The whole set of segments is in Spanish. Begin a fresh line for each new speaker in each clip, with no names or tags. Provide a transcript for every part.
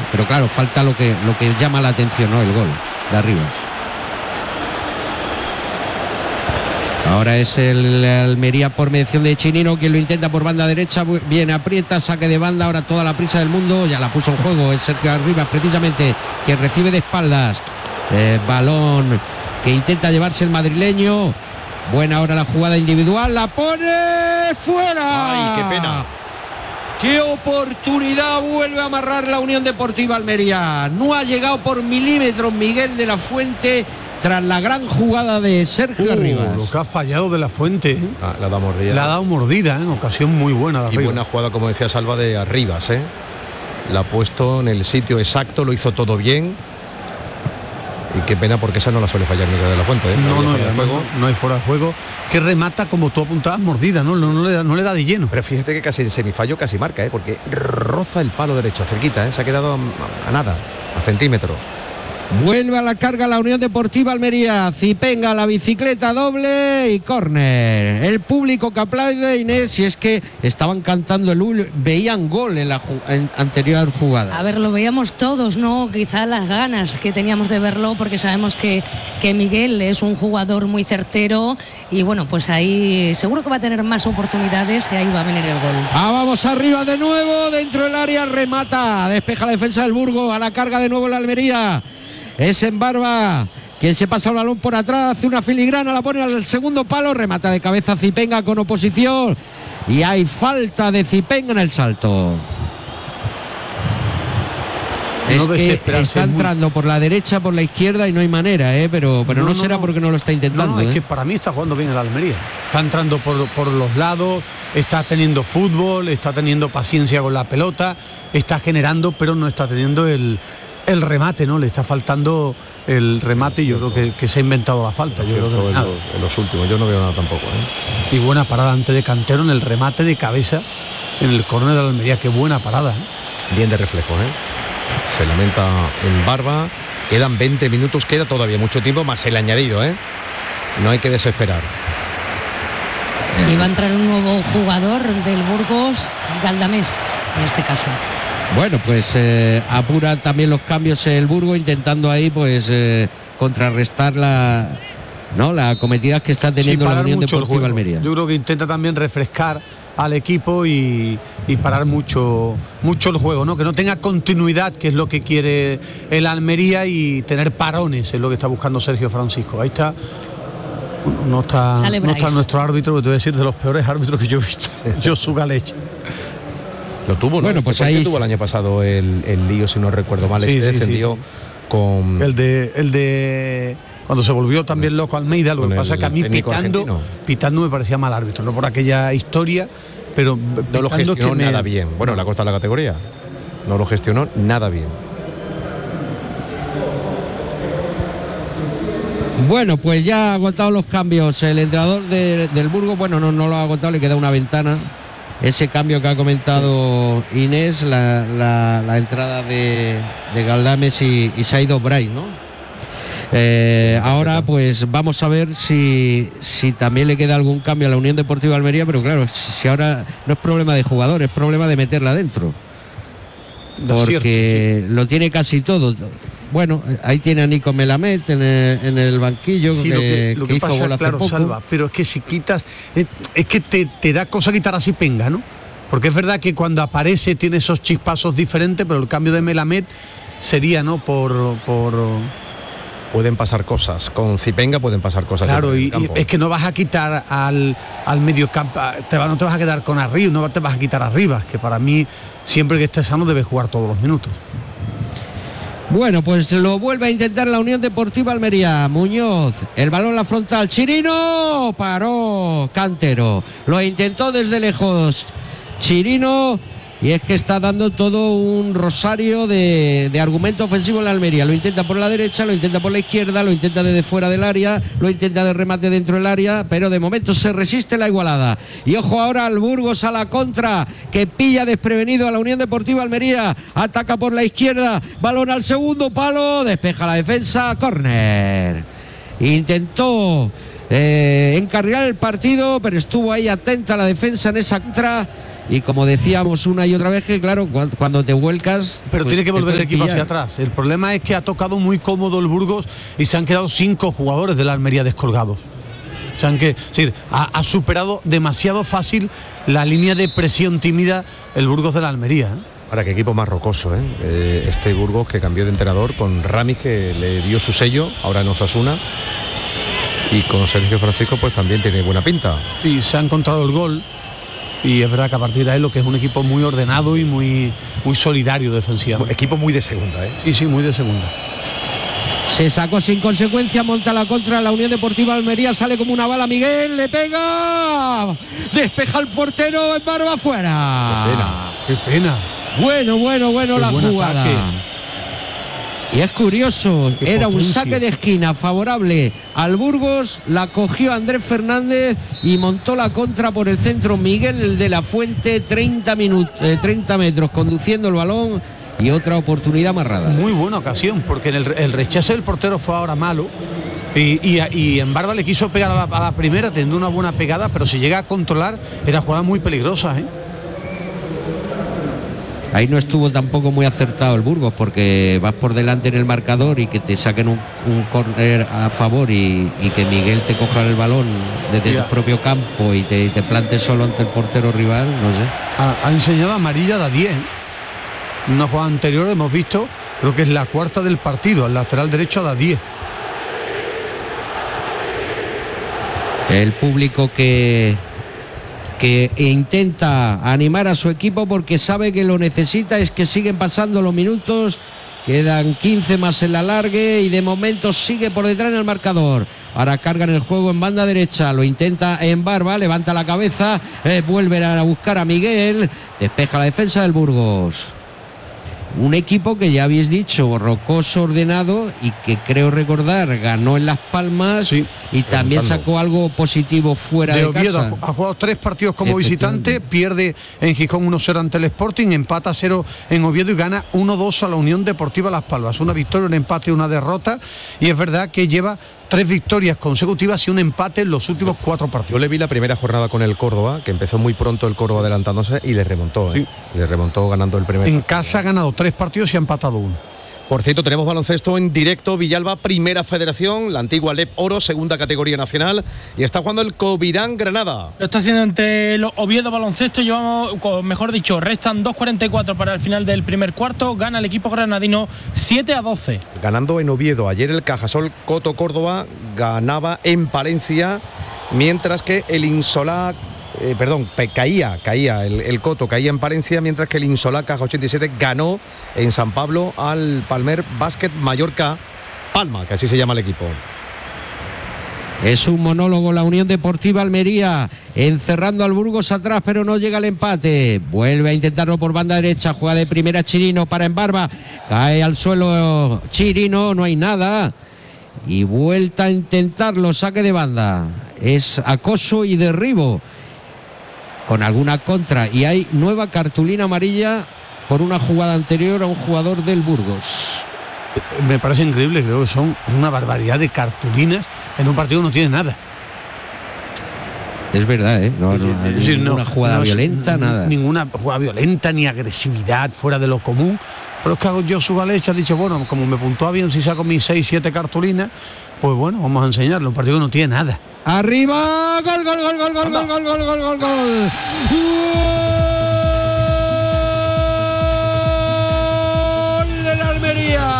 pero claro, falta lo que llama la atención, ¿no? El gol de Arribas. Ahora es el Almería por mediación de Chinino, quien lo intenta por banda derecha, bien aprieta, saque de banda, ahora toda la prisa del mundo, ya la puso en juego, es Sergio Arribas precisamente, que recibe de espaldas, balón que intenta llevarse el madrileño, buena ahora la jugada individual, la pone fuera.
¡Ay, qué pena!
¡Qué oportunidad! Vuelve a amarrar la Unión Deportiva Almería, no ha llegado por milímetros Miguel de la Fuente, tras la gran jugada de Sergio Arribas.
Lo que ha fallado de la Fuente, ¿eh?
La ha dado mordida.
La ha dado mordida, en ocasión muy buena de Arribas.
Y buena jugada, como decía Salva, de Arribas, ¿eh? La ha puesto en el sitio exacto, lo hizo todo bien. Y qué pena, porque esa no la suele fallar Miguel de la Fuente, ¿eh?
No hay fuera de juego. Que remata, como tú apuntabas, mordida, ¿no? No le da de lleno.
Pero fíjate que casi en semifallo casi marca, ¿eh? Porque roza el palo derecho, cerquita, ¿eh? Se ha quedado a nada, a centímetros.
Vuelve a la carga la Unión Deportiva Almería. Zipenga, la bicicleta doble y córner. El público que aplaude, Inés, si es que estaban cantando veían gol en la anterior jugada.
A ver, lo veíamos todos, ¿no? Quizá las ganas que teníamos de verlo, porque sabemos que Miguel es un jugador muy certero y bueno, pues ahí seguro que va a tener más oportunidades y ahí va a venir el gol.
Vamos arriba de nuevo, dentro del área, remata, despeja la defensa del Burgos, a la carga de nuevo la Almería. Es en Barba, quien se pasa el balón por atrás, hace una filigrana, la pone al segundo palo, remata de cabeza Zipenga con oposición y hay falta de Zipenga en el salto. Es que está entrando por la derecha, por la izquierda y no hay manera, pero no será porque no lo está intentando.
No, es que para mí está jugando bien el Almería. Está entrando por los lados, está teniendo fútbol, está teniendo paciencia con la pelota, está generando, pero no está teniendo el remate, ¿no? Le está faltando el remate y yo creo que se ha inventado la falta. Yo creo que
en los últimos, yo no veo nada tampoco, ¿eh?
Y buena parada antes de Cantero en el remate de cabeza en el córner de la Almería. Qué buena parada, ¿eh?
Bien de reflejo, ¿eh? Se lamenta en Barba. Quedan 20 minutos, queda todavía mucho tiempo, más el añadido, ¿eh? No hay que desesperar.
Y va a entrar un nuevo jugador del Burgos, Galdamés, en este caso.
Bueno, pues apura también los cambios el Burgos, intentando ahí pues contrarrestar la acometidas que está teniendo la Unión Deportiva Almería.
Yo creo que intenta también refrescar al equipo y parar mucho el juego, ¿no? Que no tenga continuidad, que es lo que quiere el Almería, y tener parones es lo que está buscando Sergio Francisco. Ahí está. No está nuestro árbitro, que te voy a decir, de los peores árbitros que yo he visto. Josu Galecha.
Lo tuvo, ¿no?
Bueno, pues ahí
tuvo el año pasado el lío, si no recuerdo mal, descendió con
el de cuando se volvió también loco Almeida. Lo que pasa es que a mí pitando me parecía mal árbitro, no por aquella historia, pero
no lo gestionó nada bien. Bueno, le ha costado la categoría. No lo gestionó nada bien.
Bueno, pues ya ha agotado los cambios el entrenador del Burgos. Bueno, no lo ha agotado, le queda una ventana. Ese cambio que ha comentado Inés, la entrada de Galdames y se ha ido Bray, ¿no? Ahora pues vamos a ver si también le queda algún cambio a la Unión Deportiva Almería, pero claro, si ahora no es problema de jugador, es problema de meterla adentro. Porque lo tiene casi todo. Bueno, ahí tiene a Nico Melamed en el banquillo,
sí, lo que
hizo
pasa,
gol hace poco.
Salva, pero es que si quitas, es que te da cosa quitar a Zipenga, ¿no? Porque es verdad que cuando aparece tiene esos chispazos diferentes, pero el cambio de Melamed sería, ¿no?
Pueden pasar cosas, con Zipenga pueden pasar cosas.
Claro, y es que no vas a quitar al medio campo, no te vas a quedar con arriba, no te vas a quitar arriba, que para mí siempre que esté sano debe jugar todos los minutos.
Bueno, pues lo vuelve a intentar la Unión Deportiva Almería. Muñoz, el balón en la frontal, Chirino, paró Cantero, lo intentó desde lejos Chirino. Y es que está dando todo un rosario de argumento ofensivo en la Almería. Lo intenta por la derecha, lo intenta por la izquierda, lo intenta desde fuera del área, lo intenta de remate dentro del área, pero de momento se resiste la igualada. Y ojo ahora al Burgos a la contra, que pilla desprevenido a la Unión Deportiva Almería. Ataca por la izquierda, balón al segundo palo, despeja la defensa, córner. Intentó encarrilar el partido, pero estuvo ahí atenta la defensa en esa contra. y como decíamos una y otra vez, que claro, cuando te vuelcas...
Pero
pues
tiene que volver el
pueden
equipo
pillar.
hacia atrás. El problema es que ha tocado muy cómodo el Burgos y se han quedado 5 jugadores de la Almería descolgados. O sea, es decir, ha superado demasiado fácil la línea de presión tímida el Burgos de la Almería, ¿eh?
Ahora, qué equipo más rocoso, ¿eh? Este Burgos que cambió de entrenador con Ramis, que le dio su sello, ahora en Osasuna, y con Sergio Francisco pues también tiene buena pinta.
Y se ha encontrado el gol, y es verdad que a partir de ahí lo que es un equipo muy ordenado y muy solidario defensivamente.
Equipo muy de segunda, ¿eh?
Sí, muy de segunda.
Se sacó sin consecuencia, monta la contra la Unión Deportiva Almería, sale como una bala Miguel, le pega, despeja el portero, en barba afuera.
Qué pena.
Bueno la jugada.
Ataque.
Y es curioso,
Qué
era un
potencia.
saque de esquina favorable al Burgos, la cogió Andrés Fernández y montó la contra por el centro Miguel de la Fuente, 30 metros conduciendo el balón y otra oportunidad amarrada.
Muy buena ocasión, porque el rechace del portero fue ahora malo y en Barba le quiso pegar a la primera, teniendo una buena pegada, pero si llega a controlar, era jugada muy peligrosa, ¿eh?
Ahí no estuvo tampoco muy acertado el Burgos, porque vas por delante en el marcador y que te saquen un córner a favor y que Miguel te coja el balón desde tu propio campo y te plantes solo ante el portero rival, no sé.
Ha enseñado amarilla de a 10. En una jugada anterior hemos visto, creo que es la cuarta del partido, al lateral derecho a 10.
El público que intenta animar a su equipo porque sabe que lo necesita, es que siguen pasando los minutos, quedan 15 más en la alargue y de momento sigue por detrás en el marcador. Ahora cargan el juego en banda derecha, lo intenta en Barba, levanta la cabeza, vuelve a buscar a Miguel, despeja la defensa del Burgos. Un equipo que ya habéis dicho, rocoso, ordenado y que creo recordar ganó en Las Palmas, sí, y también sacó algo positivo fuera de
Oviedo.
casa.
Ha jugado 3 partidos como visitante, pierde en Gijón 1-0 ante el Sporting, empata 0 en Oviedo y gana 1-2 a la Unión Deportiva Las Palmas. Una victoria, un empate y una derrota, y es verdad que lleva 3 victorias consecutivas y un empate en los últimos 4 partidos.
Yo le vi la primera jornada con el Córdoba, que empezó muy pronto el Córdoba adelantándose y le remontó.
Sí.
Le remontó ganando el primer.
En casa ha ganado 3 partidos y ha empatado 1.
Por cierto, tenemos baloncesto en directo. Villalba, Primera Federación, la antigua LEP Oro, segunda categoría nacional, y está jugando el Covirán Granada.
Lo está haciendo entre los Oviedo Baloncesto. Llevamos, mejor dicho, restan 2:44 para el final del primer cuarto. Gana el equipo granadino 7-12.
Ganando en Oviedo. Ayer el Cajasol Coto Córdoba ganaba en Palencia, mientras que el Insolá caía el Coto, caía en Palencia, mientras que el Insolá Caja 87 ganó en San Pablo al Palmer Básquet Mallorca Palma, que así se llama el equipo.
Es un monólogo la Unión Deportiva Almería, encerrando al Burgos atrás, pero no llega el empate. Vuelve a intentarlo por banda derecha, juega de primera Chirino para Embarba, cae al suelo Chirino, no hay nada. Y vuelta a intentarlo, saque de banda. Es acoso y derribo con alguna contra, y hay nueva cartulina amarilla por una jugada anterior a un jugador del Burgos.
Me parece increíble, creo que son una barbaridad de cartulinas en un partido que no tiene nada.
Es verdad, ¿eh? Ninguna jugada violenta, nada.
Ninguna jugada violenta, ni agresividad fuera de lo común. Pero es que Josu Valech ha dicho, bueno, como me puntúa bien si saco mis 6-7 cartulinas, pues bueno, vamos a enseñarle, un partido que no tiene nada.
Arriba, gol, gol, gol, gol, gol, gol, gol, gol, gol, gol, gol. ¡Gol de la Almería!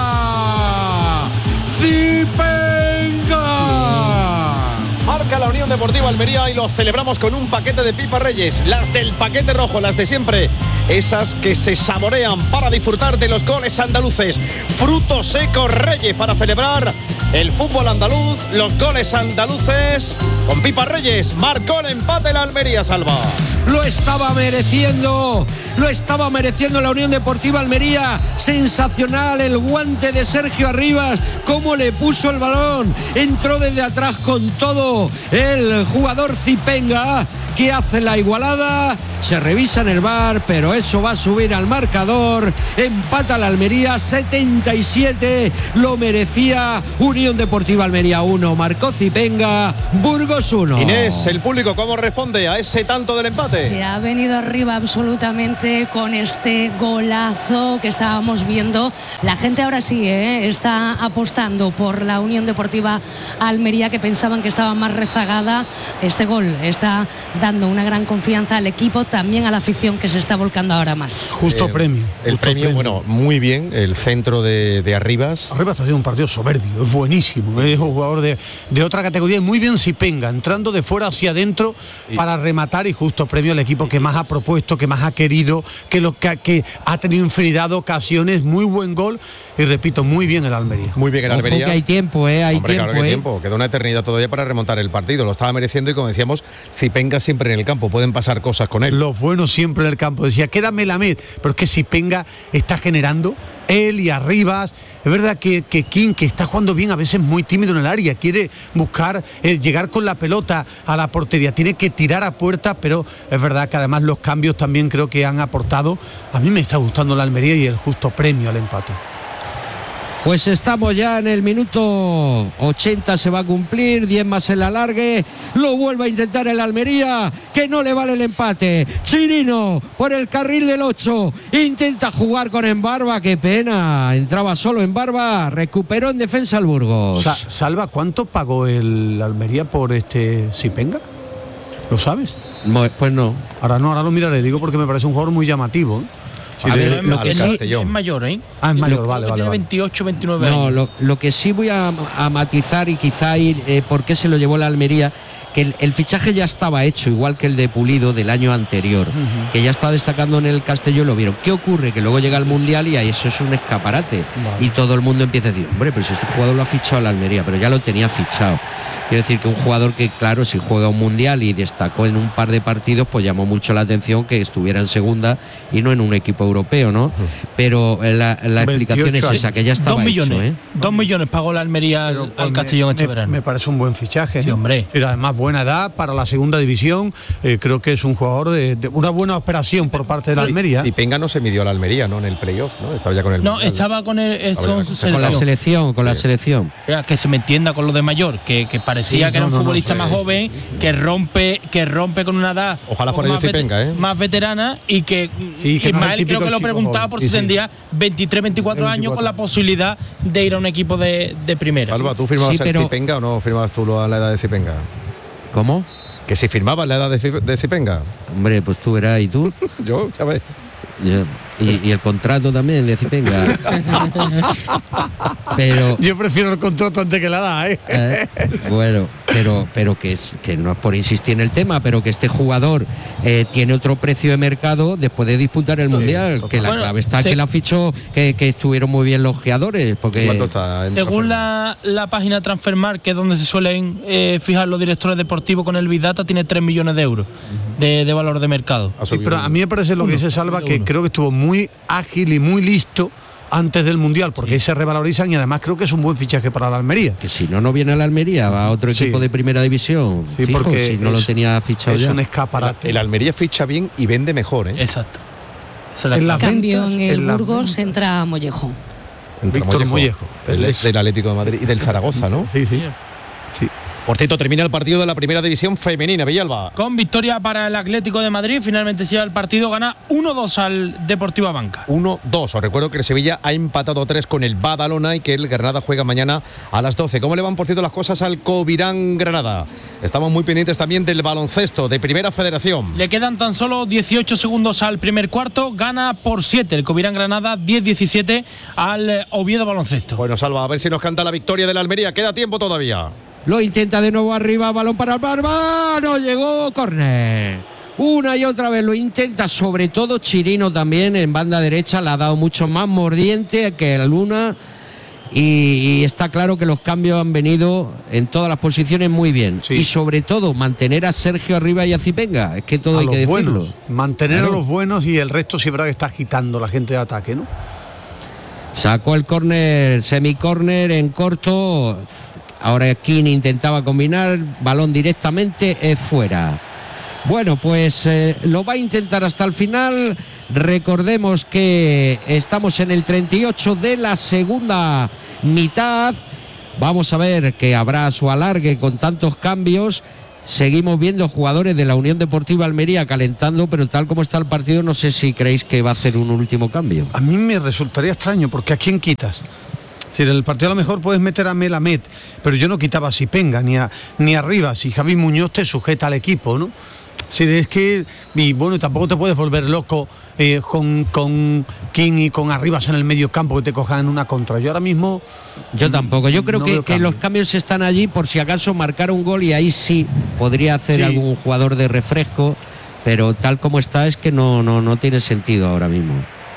¡Zipenga!
Marca la Unión Deportiva Almería y lo celebramos con un paquete de pipas Reyes, las del paquete rojo, las de siempre, esas que se saborean para disfrutar de los goles andaluces. Frutos secos Reyes para celebrar el fútbol andaluz, los goles andaluces. Con pipas Reyes marcó el empate la Almería, Salva.
Lo estaba mereciendo la Unión Deportiva Almería. Sensacional el guante de Sergio Arribas, cómo le puso el balón, entró desde atrás con todo el jugador Zipenga, que hace la igualada se revisa en el VAR, pero eso va a subir al marcador. Empata la Almería 77, lo merecía. Unión Deportiva Almería 1, marcó Zipenga, Burgos 1.
Inés, el público, ¿cómo responde a ese tanto del empate?
Se ha venido arriba absolutamente con este golazo que estábamos viendo. La gente ahora sí está apostando por la Unión Deportiva Almería, que pensaban que estaba más rezagada. Este gol está dando una gran confianza al equipo, también a la afición, que se está volcando ahora más.
Justo premio.
El premio, bueno, muy bien. El centro de Arribas.
Arribas está haciendo un partido soberbio, es buenísimo, es un jugador de otra categoría. Muy bien Zipenga, entrando de fuera hacia adentro para rematar, y justo premio al equipo que más ha propuesto, que más ha querido, que ha tenido infinidad de ocasiones. Muy buen gol, y repito, muy bien el Almería.
Muy bien el Almería.
Ojo que hay tiempo, hay
Hombre,
tiempo,
claro que hay tiempo. Queda una eternidad todavía para remontar el partido. Lo estaba mereciendo, y como decíamos, Zipenga siempre en el campo, pueden pasar cosas con él.
Los buenos siempre en el campo. Decía, queda Melamed, pero es que Zipenga está generando, él y Arribas. Es verdad que King, que está jugando bien, a veces muy tímido en el área, quiere buscar llegar con la pelota a la portería, tiene que tirar a puerta, pero es verdad que además los cambios también creo que han aportado. A mí me está gustando la Almería, y el justo premio al empate.
Pues estamos ya en el minuto 80, se va a cumplir, 10 más el alargue, lo vuelve a intentar el Almería, que no le vale el empate. Chirino por el carril del 8, intenta jugar con Embarba, qué pena, entraba solo Embarba, recuperó en defensa el Burgos.
Salva, ¿cuánto pagó el Almería por Zipenga? ¿Lo sabes?
Pues no.
Ahora lo miraré, digo, porque me parece un jugador muy llamativo.
A ver, lo que sí
es mayor,
es mayor, vale.
Tiene 28, 29 años.
No, lo que sí voy a matizar, y quizá ir por qué se lo llevó la Almería, que el fichaje ya estaba hecho, igual que el de Pulido del año anterior, que ya estaba destacando en el Castellón, lo vieron. ¿Qué ocurre? Que luego llega el Mundial y ahí eso es un escaparate. Vale. Y todo el mundo empieza a decir, hombre, pero si este jugador lo ha fichado la Almería, pero ya lo tenía fichado. Quiero decir que un jugador que, claro, si juega un Mundial y destacó en un par de partidos, pues llamó mucho la atención que estuviera en segunda y no en un equipo europeo, ¿no? Pero la explicación es esa, que ya estaba
2 millones,
hecho,
2 millones pagó la Almería al Castellón este verano.
Me parece un buen fichaje.
Sí, hombre.
Y además buena edad para la segunda división. Creo que es un jugador de una buena operación por parte de la Almería.
Zipenga no se midió a la Almería, ¿no? En el playoff, ¿no? Estaba ya con el Mundial.
Estaba con
la selección.
Que se me entienda con lo de mayor, que parecía que era un futbolista más joven, que rompe con una edad.
Ojalá fuera de Zipenga,
más veterana, y que Ismael creo que lo preguntaba por si tendría 23, 24 años, con la posibilidad de ir a un equipo de primera.
Alba, ¿tú firmabas el Zipenga o no firmabas tú a la edad de Zipenga?
¿Cómo?
Que si firmabas la edad de Zipenga.
Hombre, pues tú verás, ¿y tú?
Yo, ¿sabes?
Y el contrato también de Zipenga. Pero
yo prefiero el contrato antes que la edad,
bueno, pero que no es por insistir en el tema, pero que este jugador tiene otro precio de mercado después de disputar el Mundial, que la clave está que la fichó, que estuvieron muy bien los ojeadores, porque
¿cuánto está en
según la página Transfermarkt, que es donde se suelen fijar los directores deportivos con el Big Data, tiene 3 millones de euros de valor de mercado.
Sí, pero a mí me parece lo que dice Salva, que creo que estuvo muy ágil y muy listo antes del Mundial, porque ahí se revalorizan, y además creo que es un buen fichaje para la Almería.
Que si no viene a la Almería, va a otro equipo de primera división.
Sí, fijo, porque
si no lo tenía fichado
es
ya.
Un escaparate.
El Almería ficha bien y vende mejor, ¿eh?
Exacto.
En cambio, en el Burgos entra Mollejo.
Víctor Mollejo.
Del Atlético de Madrid y del Zaragoza, ¿no?
Sí.
Por cierto, termina el partido de la primera división femenina, Villalba.
Con victoria para el Atlético de Madrid, finalmente se lleva el partido, gana 1-2 al Deportivo Abanca.
1-2. Os recuerdo que el Sevilla ha empatado 3 con el Badalona, y que el Granada juega mañana a las 12. ¿Cómo le van, por cierto, las cosas al Covirán Granada? Estamos muy pendientes también del baloncesto de Primera Federación.
Le quedan tan solo 18 segundos al primer cuarto, gana por 7 el Covirán Granada, 10-17 al Oviedo Baloncesto.
Bueno, Salva, a ver si nos canta la victoria de la Almería. Queda tiempo todavía.
Lo intenta de nuevo arriba, balón para el Barba, no llegó, córner. Una y otra vez lo intenta, sobre todo Chirino también en banda derecha, le ha dado mucho más mordiente que la Luna, y está claro que los cambios han venido en todas las posiciones muy bien. Sí. Y sobre todo mantener a Sergio arriba y a Zipenga, es que todo hay que decirlo.
Buenos. Mantener a los buenos, y el resto sí, verdad que está agitando la gente de ataque, ¿no?
Sacó el córner, semicórner en corto. Ahora King intentaba combinar, balón directamente, es fuera. Bueno, pues lo va a intentar hasta el final. Recordemos que estamos en el 38 de la segunda mitad. Vamos a ver que habrá su alargue con tantos cambios. Seguimos viendo jugadores de la Unión Deportiva Almería calentando, pero tal como está el partido, no sé si creéis que va a hacer un último cambio.
A mí me resultaría extraño, porque ¿a quién quitas? Si en el partido a lo mejor puedes meter a Melamed, pero yo no quitaba a Sipenga ni a Rivas, si Javi Muñoz te sujeta al equipo, ¿no? Si es que, y bueno, tampoco te puedes volver loco con King y con Arribas en el medio campo que te cojan en una contra. Yo ahora mismo...
Yo tampoco, yo creo
no
que los cambios están allí por si acaso marcar un gol, y ahí sí podría hacer algún jugador de refresco, pero tal como está es que no tiene sentido ahora mismo.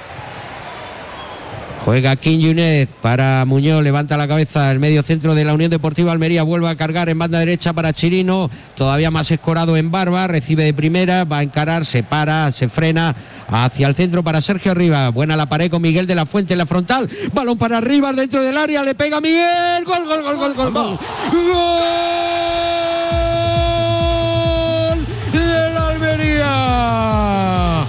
Juega King Yunez para Muñoz, levanta la cabeza, el medio centro de la Unión Deportiva Almería, vuelve a cargar en banda derecha para Chirino, todavía más escorado en Barba, recibe de primera, va a encarar, se para, se frena, hacia el centro para Sergio Arribas, buena la pared con Miguel de la Fuente en la frontal, balón para Arribas dentro del área, le pega Miguel, gol, gol, gol, gol, gol, gol, gol de la Almería,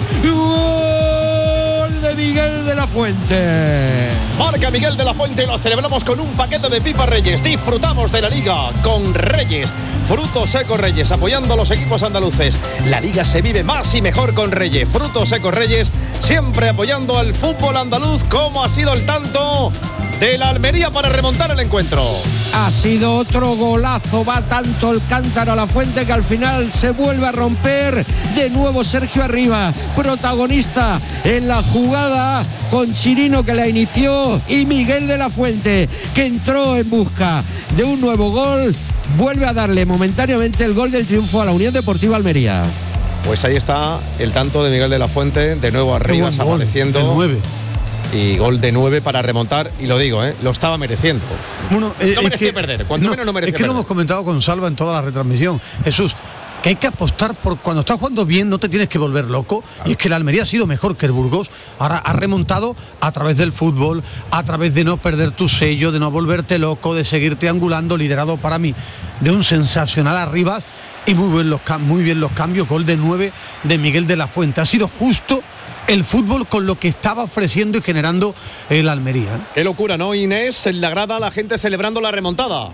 gol de Miguel de la Fuente.
Marca Miguel de la Fuente, lo celebramos con un paquete de pipas Reyes. Disfrutamos de la Liga con Reyes. Frutos secos Reyes, apoyando a los equipos andaluces. La Liga se vive más y mejor con Reyes. Frutos secos Reyes, siempre apoyando al fútbol andaluz, como ha sido el tanto de la Almería para remontar el encuentro.
Ha sido otro golazo, va tanto el cántaro a la Fuente que al final se vuelve a romper. De nuevo Sergio Arribas, protagonista en la jugada, con Chirino que la inició y Miguel de la Fuente que entró en busca de un nuevo gol. Vuelve a darle momentáneamente el gol del triunfo a la Unión Deportiva Almería.
Pues ahí está el tanto de Miguel de la Fuente, de nuevo Arribas apareciendo.
De 9.
Y gol de 9 para remontar, y lo digo, lo estaba mereciendo.
Bueno,
no merecía perder, cuando menos no merecía perder.
Es que lo hemos comentado con Salva en toda la retransmisión, Jesús, que hay que apostar por cuando estás jugando bien, no te tienes que volver loco. Claro. Y es que la Almería ha sido mejor que el Burgos. Ahora ha remontado a través del fútbol, a través de no perder tu sello, de no volverte loco, de seguir triangulando, liderado para mí de un sensacional Arribas, y muy bien los cambios. Gol de 9 de Miguel de la Fuente. Ha sido justo el fútbol con lo que estaba ofreciendo y generando el Almería.
Qué locura, ¿no, Inés? En la grada la gente celebrando la remontada.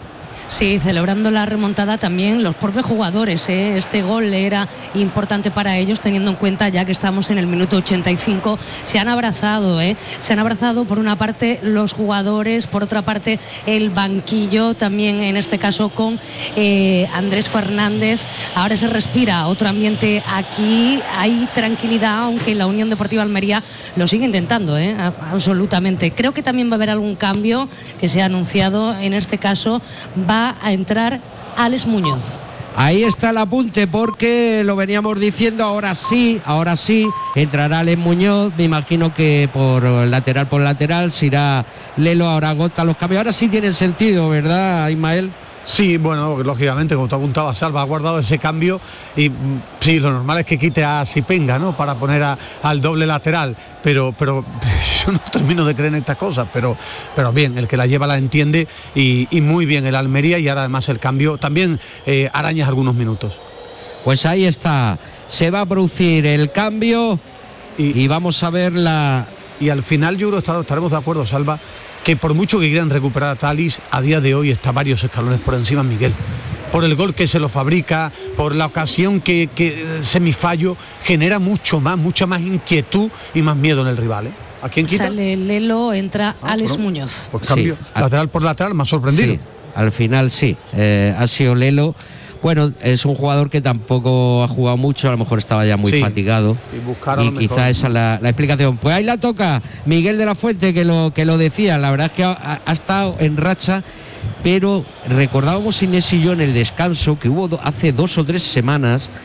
Sí, celebrando la remontada también los propios jugadores. Este gol era importante para ellos, teniendo en cuenta ya que estamos en el minuto 85. Se han abrazado, se han abrazado por una parte los jugadores, por otra parte el banquillo, también en este caso con Andrés Fernández. Ahora se respira otro ambiente aquí, hay tranquilidad, aunque la Unión Deportiva Almería lo sigue intentando, absolutamente. Creo que también va a haber algún cambio que se ha anunciado. En este caso va a entrar Alex Muñoz.
Ahí está el apunte, porque lo veníamos diciendo, ahora sí, entrará Alex Muñoz, me imagino que por lateral se irá Lelo, ahora agota los cambios. Ahora sí tiene sentido, ¿verdad, Ismael?
Sí, bueno, lógicamente, como te apuntaba Salva, ha guardado ese cambio y sí, lo normal es que quite a Sipenga, ¿no?, para poner al doble lateral, pero yo no termino de creer en estas cosas, pero bien, el que la lleva la entiende, y muy bien el Almería, y ahora además el cambio también arañas algunos minutos.
Pues ahí está, se va a producir el cambio y vamos a ver la...
Y al final yo creo que estaremos de acuerdo, Salva, que por mucho que quieran recuperar a Thalys, a día de hoy está varios escalones por encima Miguel. Por el gol que se lo fabrica, por la ocasión que semifallo, genera mucha más inquietud y más miedo en el rival. ¿A quién quita?
Sale Lelo, entra Alex Muñoz.
Pues cambio, sí, lateral por lateral, me ha sorprendido.
Sí, al final sí, ha sido Lelo. Bueno, es un jugador que tampoco ha jugado mucho, a lo mejor estaba ya muy fatigado, y quizá esa es la explicación. Pues ahí la toca Miguel de la Fuente, que lo decía, la verdad es que ha estado en racha, pero recordábamos Inés y yo en el descanso que hubo hace 2 o 3 semanas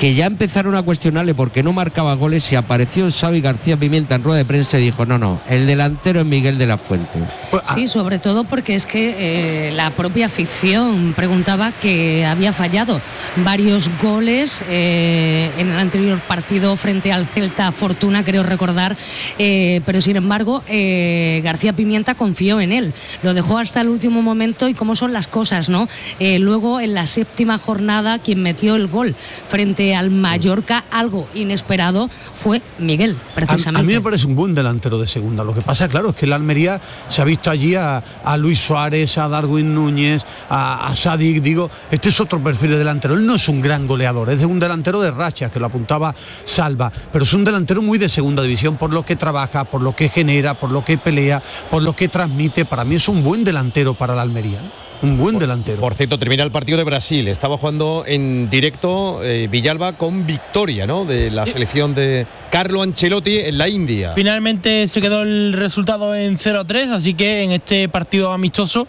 que ya empezaron a cuestionarle porque no marcaba goles, y apareció Xavi García Pimienta en rueda de prensa y dijo, no, el delantero es Miguel de la Fuente.
Sí, sobre todo porque es que la propia afición preguntaba que había fallado varios goles en el anterior partido frente al Celta Fortuna, creo recordar, pero sin embargo García Pimienta confió en él, lo dejó hasta el último momento, y cómo son las cosas, ¿no? Luego en la séptima jornada quien metió el gol frente al Mallorca, algo inesperado, fue Miguel, precisamente.
A mí me parece un buen delantero de segunda. Lo que pasa, claro, es que la Almería se ha visto allí a Luis Suárez, a Darwin Núñez, a Sadik, digo, este es otro perfil de delantero. Él no es un gran goleador, es de un delantero de rachas, que lo apuntaba Salva, pero es un delantero muy de segunda división por lo que trabaja, por lo que genera, por lo que pelea, por lo que transmite. Para mí es un buen delantero para la Almería. Un buen delantero.
Por cierto, termina el partido de Brasil. Estaba jugando en directo Villalba con victoria, ¿no?, de la selección de Carlo Ancelotti en la India.
Finalmente se quedó el resultado en 0-3, así que en este partido amistoso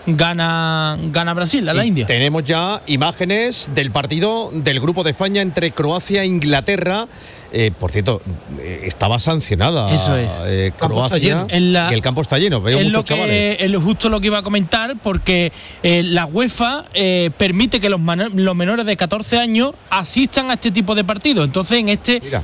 gana Brasil a la India.
Tenemos ya imágenes del partido del Grupo de España entre Croacia e Inglaterra. Por cierto, estaba sancionada.
Eso es.
Croacia, y el campo está lleno. Veo muchos chavales.
Es justo lo que iba a comentar, porque la UEFA permite que los menores de 14 años asistan a este tipo de partidos. Entonces, en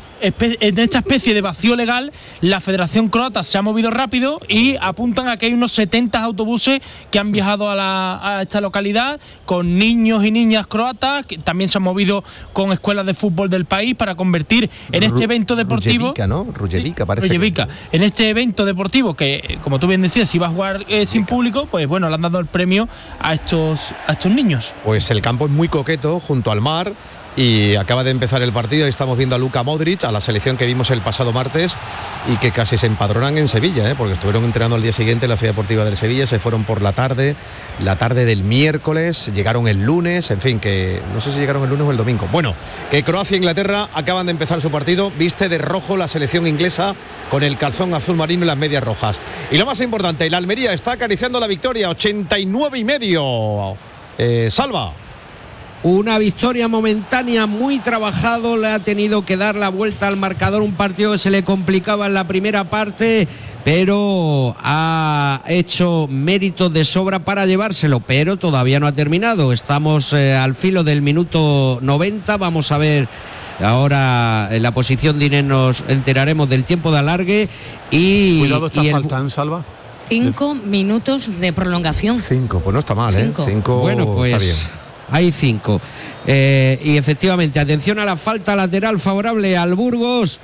esta especie de vacío legal, la Federación Croata se ha movido rápido y apuntan a que hay unos 70 autobuses que han viajado a esta localidad con niños y niñas croatas, que también se han movido con escuelas de fútbol del país para convertir en este evento deportivo.
Rujevica, ¿no? Rujevica, parece.
Rujevica. En este evento deportivo que, como tú bien decías, si va a jugar sin público, pues bueno, le han dado el premio a estos niños.
Pues el campo es muy coqueto, junto al mar. Y acaba de empezar el partido y estamos viendo a Luka Modric, a la selección que vimos el pasado martes y que casi se empadronan en Sevilla, porque estuvieron entrenando el día siguiente en la Ciudad Deportiva del Sevilla, se fueron por la tarde del miércoles, llegaron el lunes, en fin, que no sé si llegaron el lunes o el domingo. Bueno, que Croacia e Inglaterra acaban de empezar su partido, viste de rojo la selección inglesa con el calzón azul marino y las medias rojas. Y lo más importante, la Almería está acariciando la victoria, 89,5. Salva.
Una victoria momentánea, muy trabajado, le ha tenido que dar la vuelta al marcador, un partido que se le complicaba en la primera parte, pero ha hecho méritos de sobra para llevárselo, pero todavía no ha terminado. Estamos al filo del minuto 90, vamos a ver. Ahora en la posición de Inés nos enteraremos del tiempo de alargue y...
Cuidado, está faltando, Salva.
5 minutos de prolongación.
5, pues no está mal, 5.
Bueno, pues...
está bien.
Hay 5. Y efectivamente, atención a la falta lateral favorable al Burgos.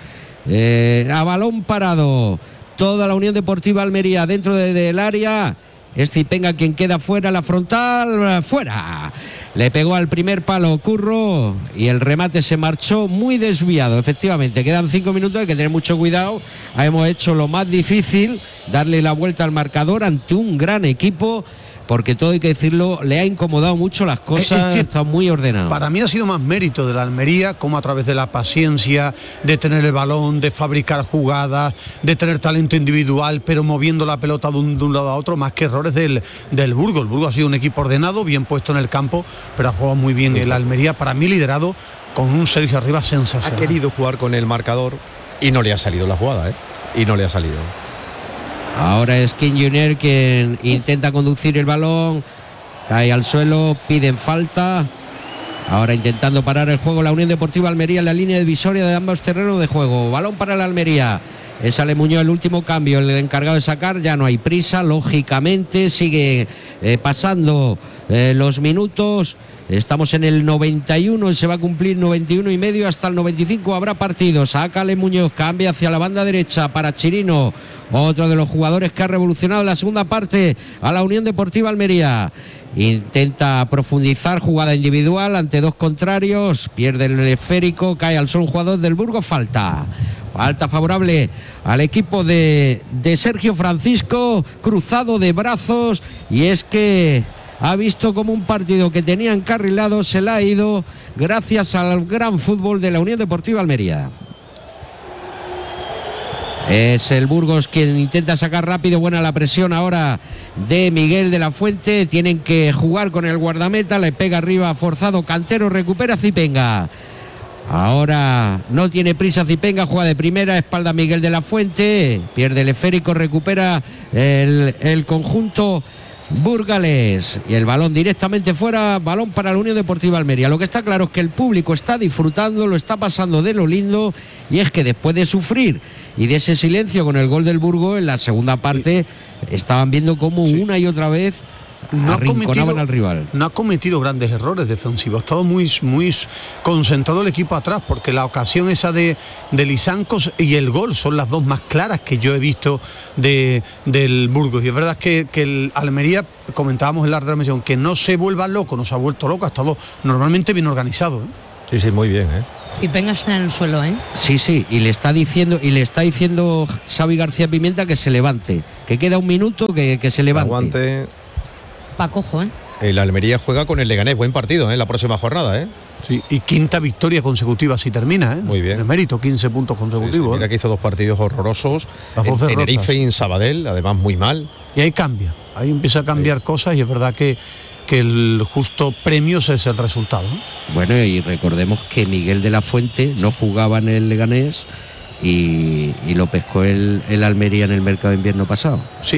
A balón parado. Toda la Unión Deportiva Almería dentro del área. Es Zipenga quien queda fuera, la frontal, fuera. Le pegó al primer palo Curro y el remate se marchó muy desviado. Efectivamente, quedan 5 minutos, hay que tener mucho cuidado. Hemos hecho lo más difícil, darle la vuelta al marcador ante un gran equipo, porque todo hay que decirlo, le ha incomodado mucho las cosas, está muy ordenado.
Para mí ha sido más mérito de la Almería, como a través de la paciencia, de tener el balón, de fabricar jugadas, de tener talento individual, pero moviendo la pelota de un lado a otro, más que errores del Burgos. El Burgos ha sido un equipo ordenado, bien puesto en el campo, pero ha jugado muy bien el Almería, para mí liderado con un Sergio Arribas sensacional.
Ha querido jugar con el marcador y no le ha salido la jugada, y no le ha salido.
Ahora es King Junior quien intenta conducir el balón, cae al suelo, piden falta. Ahora intentando parar el juego la Unión Deportiva Almería en la línea divisoria de ambos terrenos de juego. Balón para la Almería. Sale Muñoz el último cambio, el encargado de sacar, ya no hay prisa, lógicamente, sigue pasando los minutos. Estamos en el 91, se va a cumplir 91 y medio, hasta el 95 habrá partido. Sácale Muñoz, cambia hacia la banda derecha para Chirino, otro de los jugadores que ha revolucionado la segunda parte a la Unión Deportiva Almería. Intenta profundizar, jugada individual ante dos contrarios, pierde el esférico, cae al suelo un jugador del Burgos, falta favorable al equipo de Sergio Francisco, cruzado de brazos, y es que ha visto como un partido que tenía encarrilado se le ha ido gracias al gran fútbol de la Unión Deportiva Almería. Es el Burgos quien intenta sacar rápido, buena la presión ahora de Miguel de la Fuente, tienen que jugar con el guardameta, le pega arriba forzado Cantero, recupera Zipenga. Ahora no tiene prisa Zipenga, juega de primera, espalda Miguel de la Fuente, pierde el esférico, recupera el conjunto burgalés y el balón directamente fuera, balón para la Unión Deportiva Almería. Lo que está claro es que el público está disfrutando, lo está pasando de lo lindo, y es que después de sufrir y de ese silencio con el gol del Burgos, en la segunda parte estaban viendo cómo una y otra vez arrinconaban al rival.
No ha cometido grandes errores defensivos, ha estado muy concentrado el equipo atrás, porque la ocasión esa de Lizancos y el gol son las dos más claras que yo he visto del Burgos. Y es verdad que el Almería, comentábamos en la transmisión, que no se vuelva loco, no se ha vuelto loco, ha estado normalmente bien organizado, ¿eh?
Sí, muy bien,
Zipenga está en el suelo,
Sí, y le está diciendo Xavi García Pimienta que se levante, que queda un minuto, que se levante.
Aguante.
Pa' cojo,
El Almería juega con el Leganés, buen partido, la próxima jornada,
Sí, y quinta victoria consecutiva si termina,
Muy bien.
El mérito, 15 puntos consecutivos.
Sí, mira que hizo 2 partidos horrorosos, en Tenerife y en Sabadell, además muy mal.
Y ahí cambia, ahí empieza a cambiar cosas, y es verdad que el justo premio es el resultado, ¿no?
Bueno, y recordemos que Miguel de la Fuente no jugaba en el Leganés y lo pescó el Almería en el mercado de invierno pasado.
Sí.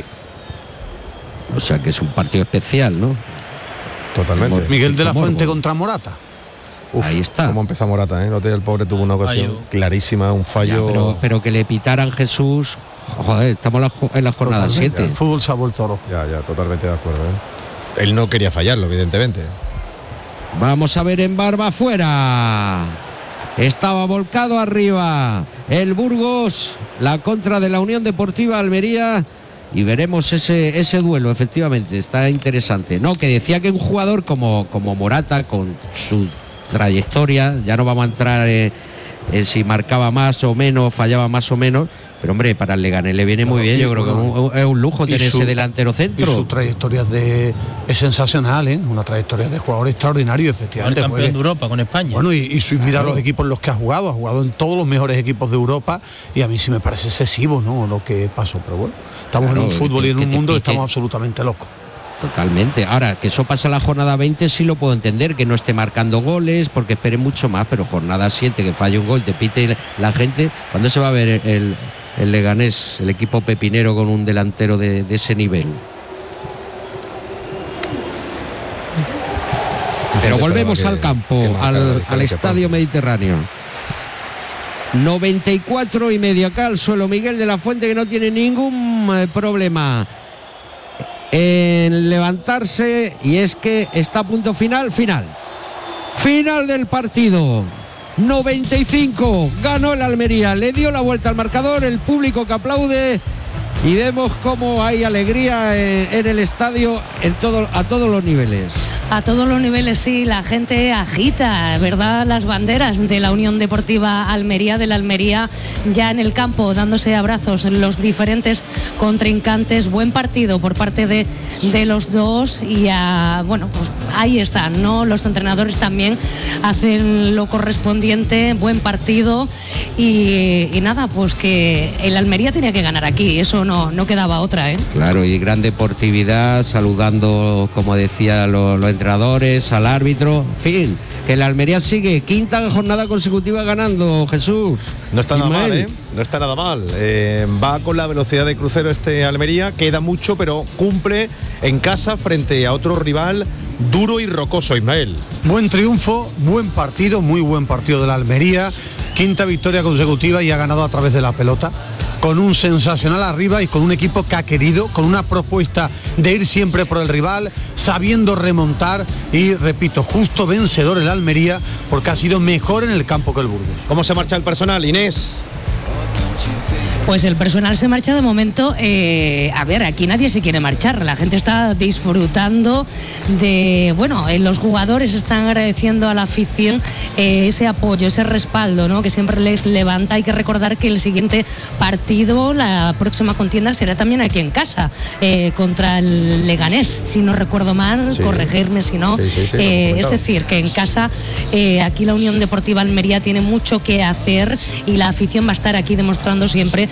O sea que es un partido especial, ¿no?
Totalmente.
Miguel de la Fuente contra Morata.
Ahí está.
Cómo empezó Morata, El pobre tuvo una ocasión clarísima, un fallo.
Ya, pero que le pitaran Jesús. Joder, estamos en la jornada 7.
El fútbol se ha vuelto loco.
Ya, totalmente de acuerdo, Él no quería fallarlo, evidentemente.
Vamos a ver en Barba fuera. Estaba volcado arriba el Burgos, la contra de la Unión Deportiva Almería. Y veremos ese duelo, efectivamente, está interesante. No, que decía que un jugador como Morata, con su trayectoria, ya no vamos a entrar en si marcaba más o menos, fallaba más o menos, pero hombre, para el Leganés le viene muy bien. Yo creo que es un lujo tener ese delantero centro.
Y su trayectoria es sensacional, una trayectoria de jugador extraordinario, efectivamente.
El campeón de Europa con España.
Bueno, y mira los equipos en los que ha jugado en todos los mejores equipos de Europa, y a mí sí me parece excesivo, ¿no?, lo que pasó, pero bueno, estamos en un fútbol y en un mundo que estamos absolutamente locos.
Totalmente. Ahora, que eso pasa la jornada 20 sí lo puedo entender, que no esté marcando goles, porque espere mucho más, pero jornada 7, que falle un gol, te pite la gente. ¿Cuándo se va a ver el Leganés, el equipo pepinero, con un delantero de ese nivel? Pero volvemos al campo, al Estadio Mediterráneo. 94,5 acá al suelo Miguel de la Fuente, que no tiene ningún problema en levantarse, y es que está a punto final del partido. 95, ganó el Almería, le dio la vuelta al marcador, el público que aplaude, y vemos cómo hay alegría en el estadio a todos los niveles.
A todos los niveles, sí, la gente agita, ¿verdad?, las banderas de la Unión Deportiva Almería, de la Almería, ya en el campo, dándose abrazos los diferentes contrincantes. Buen partido por parte de los dos, y bueno, pues ahí están, ¿no? Los entrenadores también hacen lo correspondiente, buen partido, y nada, pues que el Almería tenía que ganar aquí, eso no quedaba otra,
Claro, y gran deportividad, saludando, como decía, los entrenadores, al árbitro. En fin, que el Almería sigue quinta jornada consecutiva ganando, Jesús.
No está nada mal, No está nada mal. Va con la velocidad de crucero este Almería, queda mucho, pero cumple en casa frente a otro rival duro y rocoso, Ismael.
Buen triunfo, buen partido, muy buen partido de la Almería. Quinta victoria consecutiva, y ha ganado a través de la pelota, con un sensacional arriba y con un equipo que ha querido, con una propuesta de ir siempre por el rival, sabiendo remontar, y repito, justo vencedor el Almería, porque ha sido mejor en el campo que el Burgos.
¿Cómo se marcha el personal, Inés?
Pues el personal se marcha de momento. A ver, aquí nadie se quiere marchar. La gente está disfrutando de... Bueno, los jugadores están agradeciendo a la afición ese apoyo, ese respaldo, ¿no?, que siempre les levanta. Hay que recordar que el siguiente partido, la próxima contienda, será también aquí en casa, contra el Leganés, si no recuerdo mal, corregirme si no. Es decir, que en casa, aquí la Unión Deportiva Almería tiene mucho que hacer, y la afición va a estar aquí demostrando siempre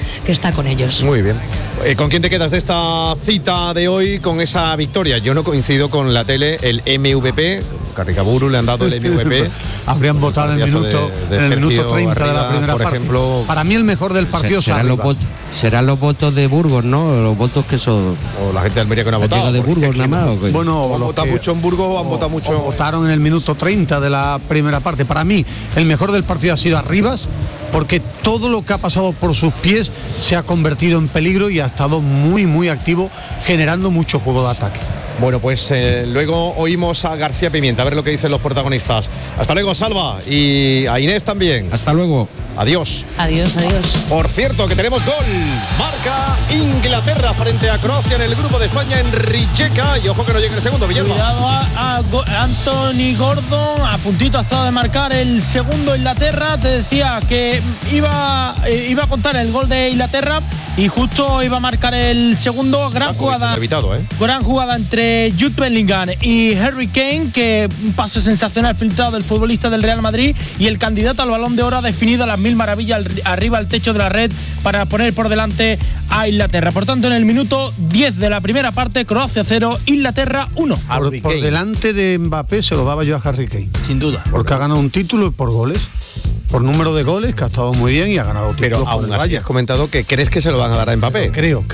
está con ellos.
Muy bien. ¿Con quién te quedas de esta cita de hoy con esa victoria? Yo no coincido con la tele, el MVP. Carricaburu le han dado el MVP.
Habrían votado en el minuto 30
Arriba,
de la primera
por
parte.
Ejemplo,
para mí el mejor del partido
serán los votos de Burgos, ¿no? Los votos que son.
O la gente de Almería que no ha votado.
de Burgos nada más.
Bueno,
han votado mucho en Burgos o han votado mucho.
Votaron en el minuto 30 de la primera parte. Para mí, el mejor del partido ha sido Arribas, porque todo lo que ha pasado por sus pies se ha convertido en peligro y ha estado muy, muy activo, generando mucho juego de ataque.
Bueno, pues luego oímos a García Pimienta, a ver lo que dicen los protagonistas. Hasta luego, Salva, y a Inés también.
Hasta luego.
Adiós.
Adiós.
Por cierto, que tenemos gol. Marca Inglaterra frente a Croacia en el grupo de España en Rijeka. Y ojo que no llegue el segundo, Villalba.
Cuidado a Anthony Gordon, a puntito ha estado de marcar el segundo Inglaterra. Te decía que iba a contar el gol de Inglaterra y justo iba a marcar el segundo. Gran jugada. Gran jugada entre Jude Bellingham y Harry Kane, que un pase sensacional filtrado del futbolista del Real Madrid, y el candidato al Balón de Oro ha definido a las mil maravillas arriba al techo de la red para poner por delante a Inglaterra. Por tanto, en el minuto 10 de la primera parte, Croacia 0, Inglaterra 1.
Por delante de Mbappé se lo daba yo a Harry Kane.
Sin duda.
Porque ha ganado un título por goles. Por número de goles, que ha estado muy bien y ha ganado títulos.
Pero aún así has comentado que crees que se lo van a dar a Mbappé.
Creo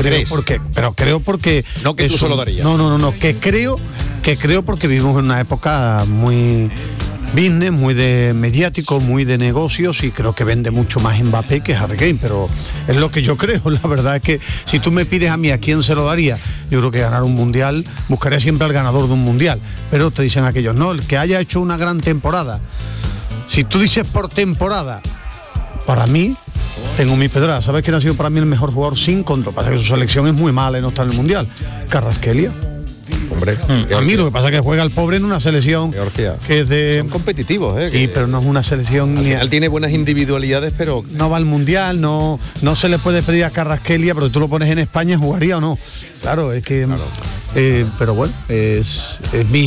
porque
no que tú se lo darías.
No, que creo porque vivimos en una época muy business, muy de mediático, muy de negocios, y creo que vende mucho más Mbappé que Harry Kane, pero es lo que yo creo. La verdad es que si tú me pides a mí a quién se lo daría, yo creo que ganar un mundial, buscaría siempre al ganador de un mundial, pero te dicen aquellos, no, el que haya hecho una gran temporada. Si tú dices por temporada, para mí, tengo mi pedrada. ¿Sabes quién ha sido para mí el mejor jugador sin control? Pasa que su selección es muy mala y no está en el Mundial. Carrasquelia.
Hombre,
a mí lo que pasa es que juega el pobre en una selección que es de...
Son competitivos,
Sí, pero no es una selección...
Al final tiene buenas individualidades, pero...
No va al Mundial, no se le puede pedir a Carrasquelia, pero tú lo pones en España, ¿jugaría o no? Claro, es que... Claro. Pero bueno, es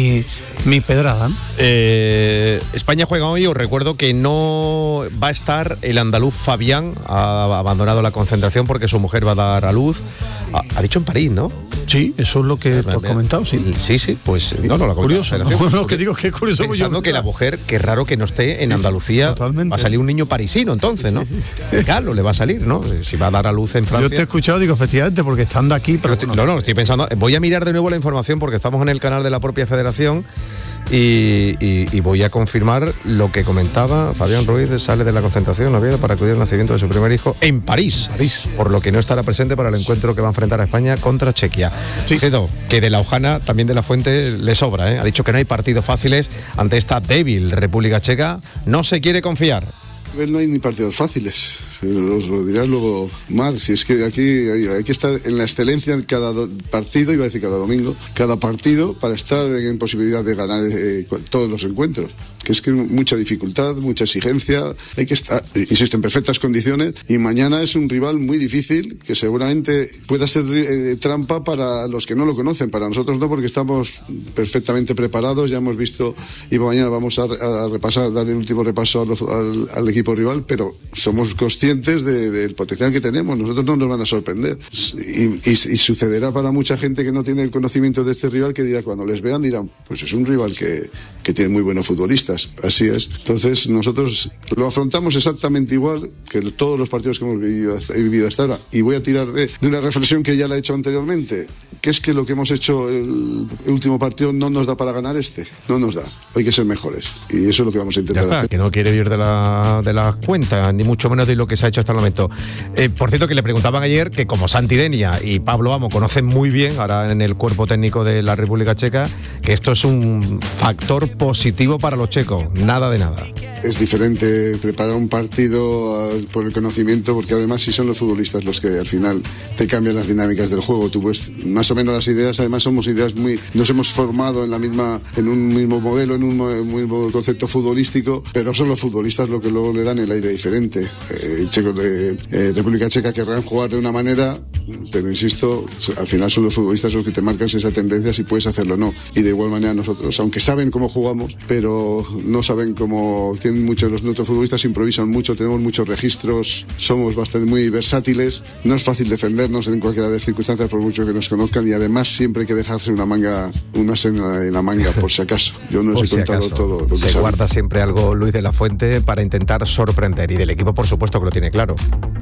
mi pedrada, ¿no?
España juega hoy. Os recuerdo que no va a estar el andaluz Fabián, ha abandonado la concentración porque su mujer va a dar a luz. Ha dicho en París, ¿no?
Sí, eso es lo que tú has comentado, sí.
Sí, pues no lo
curioso. No, que digo que es curioso.
Pensando que la mujer, qué raro que no esté en Andalucía, totalmente. Va a salir un niño parisino entonces, ¿no? Claro, le va a salir, ¿no? Si va a dar a luz en Francia.
Yo te he escuchado, digo, efectivamente, porque estando aquí...
Pero no, estoy pensando, voy a mirar de nuevo la información porque estamos en el canal de la propia federación y voy a confirmar lo que comentaba. Fabián Ruiz sale de la concentración para acudir al nacimiento de su primer hijo en París, por lo que no estará presente para el encuentro que va a enfrentar a España contra Chequia. Sí. Que de la Ojana, también de la Fuente, le sobra, ¿eh? Ha dicho que no hay partidos fáciles ante esta débil República Checa. No se quiere confiar.
No hay ni partidos fáciles, os lo dirá luego Marc, si es que aquí hay que estar en la excelencia en cada partido, iba a decir cada domingo, cada partido, para estar en posibilidad de ganar todos los encuentros. Que es que mucha dificultad, mucha exigencia, hay que estar, insisto, en perfectas condiciones, y mañana es un rival muy difícil que seguramente pueda ser trampa para los que no lo conocen, para nosotros no, porque estamos perfectamente preparados, ya hemos visto, y mañana vamos a repasar, dar el último repaso al equipo rival, pero somos conscientes del potencial que tenemos, nosotros no nos van a sorprender, y sucederá para mucha gente que no tiene el conocimiento de este rival, que dirá, cuando les vean dirán, pues es un rival que tiene muy buenos futbolistas. Así es. Entonces nosotros lo afrontamos exactamente igual que todos los partidos que hemos vivido hasta ahora. Y voy a tirar de una reflexión que ya la he hecho anteriormente, que es que lo que hemos hecho el último partido no nos da para ganar no nos da. Hay que ser mejores. Y eso es lo que vamos a intentar hacer.
Que no quiere vivir de las cuentas, ni mucho menos de lo que se ha hecho hasta el momento. Por cierto, que le preguntaban ayer que como Santi Denia y Pablo Amo conocen muy bien, ahora en el cuerpo técnico de la República Checa, que esto es un factor positivo para los checos. Nada de nada.
Es diferente preparar un partido por el conocimiento, porque además si son los futbolistas los que al final te cambian las dinámicas del juego. Tú pues más o menos las ideas, además somos ideas nos hemos formado en un mismo modelo, en un mismo concepto futbolístico, pero son los futbolistas los que luego le dan el aire diferente. República Checa querrán jugar de una manera, pero insisto, al final son los futbolistas los que te marcan esa tendencia si puedes hacerlo o no. Y de igual manera nosotros, aunque saben cómo jugamos, pero no saben cómo, tienen muchos, nuestros futbolistas improvisan mucho, tenemos muchos registros, somos muy versátiles, no es fácil defendernos en cualquiera de las circunstancias por mucho que nos conozcan, y además siempre hay que dejarse una en la manga por si acaso. Yo no os he contado todo lo que
se guarda siempre algo Luis de la Fuente para intentar sorprender, y del equipo por supuesto que lo tiene claro.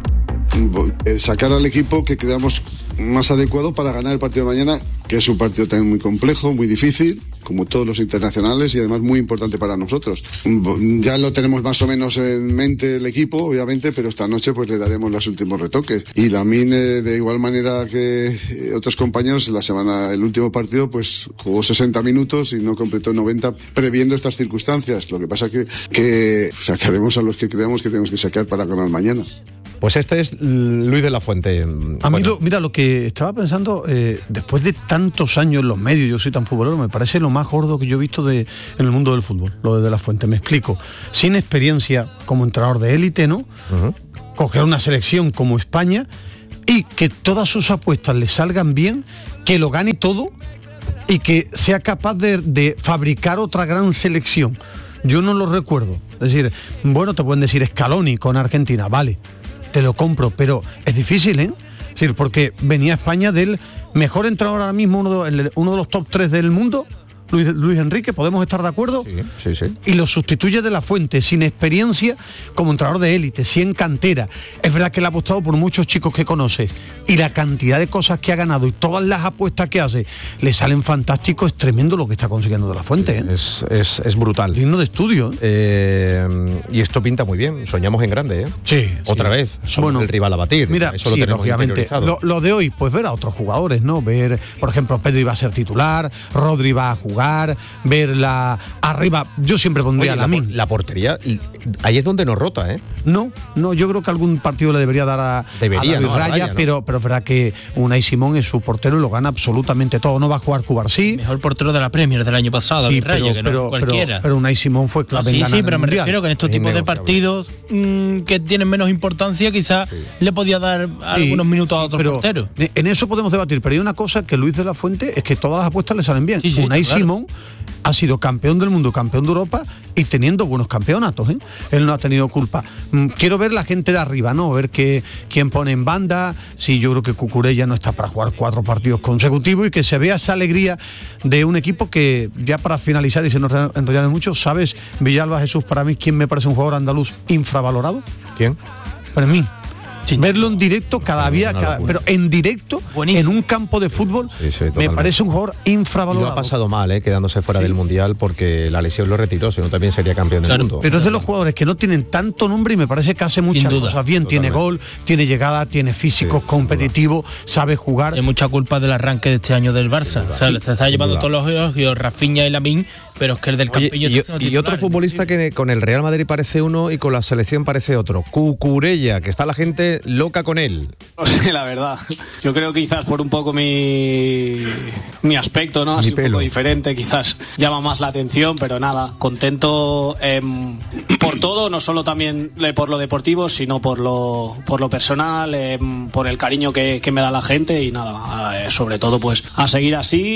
Sacar al equipo que creamos más adecuado para ganar el partido de mañana, que es un partido también muy complejo, muy difícil, como todos los internacionales, y además muy importante para nosotros. Ya lo tenemos más o menos en mente el equipo, obviamente, pero esta noche pues le daremos los últimos retoques. Y Lamine, de igual manera que otros compañeros, el último partido pues jugó 60 minutos y no completó 90, previendo estas circunstancias. Lo que pasa que sacaremos a los que creamos que tenemos que sacar para ganar mañana.
Pues este es Luis de la Fuente.
A mí, mira, lo que estaba pensando, después de tantos años en los medios, yo soy tan futbolero, me parece lo más gordo que yo he visto en el mundo del fútbol, lo de la Fuente. Me explico. Sin experiencia como entrenador de élite, ¿no? Uh-huh. Coger una selección como España y que todas sus apuestas le salgan bien, que lo gane todo y que sea capaz de fabricar otra gran selección. Yo no lo recuerdo. Es decir, bueno, te pueden decir Scaloni con Argentina, vale, te lo compro, pero es difícil, ¿eh? Es decir, porque venía España del mejor entrenador ahora mismo, uno de los top 3 del mundo, Luis Enrique, ¿podemos estar de acuerdo?
Sí.
Y lo sustituye de la Fuente, sin experiencia como entrenador de élite, sin cantera. Es verdad que le ha apostado por muchos chicos que conoce, y la cantidad de cosas que ha ganado y todas las apuestas que hace le salen fantásticos. Es tremendo lo que está consiguiendo de la Fuente, ¿eh?
Es brutal.
Digno de estudio.
Y esto pinta muy bien. Soñamos en grande, ¿eh?
Sí.
Otra vez. Somos el rival a batir.
Mira,
eso
sí,
lo tenemos
lógicamente. Lo de hoy, pues ver a otros jugadores, ¿no? Ver, por ejemplo, Pedri va a ser titular, Rodri va a jugar, verla arriba. Yo siempre pondría a Lamine.
La portería, ahí es donde nos rota, ¿eh?
No, yo creo que algún partido le debería dar a David Raya, ¿no? pero es verdad que Unai Simón es su portero y lo gana absolutamente todo. No va a jugar Cubarsí.
Mejor portero de la Premier del año pasado,
sí,
David Raya, que no cualquiera.
Pero Unai Simón fue clave en ganar
sí, pero me
mundial.
refiero que en estos tipos de partidos que tienen menos importancia, quizás le podía dar algunos minutos a otro portero.
En eso podemos debatir, pero hay una cosa que Luis de la Fuente es que todas las apuestas le salen bien. Unai Simón ha sido campeón del mundo, campeón de Europa y teniendo buenos campeonatos, ¿eh? Él no ha tenido culpa. Quiero ver la gente de arriba, ¿no? Ver quién pone en banda. Sí, yo creo que Cucurella no está para jugar 4 partidos consecutivos y que se vea esa alegría de un equipo que, ya para finalizar y se nos enrollan mucho, ¿sabes, Villalba, Jesús, para mí quién me parece un jugador andaluz infravalorado?
¿Quién?
Para mí. Verlo en directo pero en directo, buenísimo, en un campo de fútbol, me parece un jugador infravalorado.
Lo ha pasado mal, quedándose fuera del Mundial, porque la lesión lo retiró, si no también sería campeón del mundo.
Pero es de los jugadores que no tienen tanto nombre y me parece que hace muchas cosas bien. Totalmente. Tiene gol, tiene llegada, tiene físico, competitivo, sabe jugar.
Hay mucha culpa del arranque de este año del Barça. O sea, se está llevando todos los elogios, Rafinha y Lamine, pero es que el del Campillo
y otro futbolista que con el Real Madrid parece uno y con la selección parece otro, Cucurella, que está la gente loca con él.
No sé, la verdad. Yo creo que quizás por un poco mi aspecto, ¿no? Así un poco diferente, quizás llama más la atención, pero nada, contento por todo, no solo también por lo deportivo, sino por lo personal, por el cariño que me da la gente y nada, sobre todo pues a seguir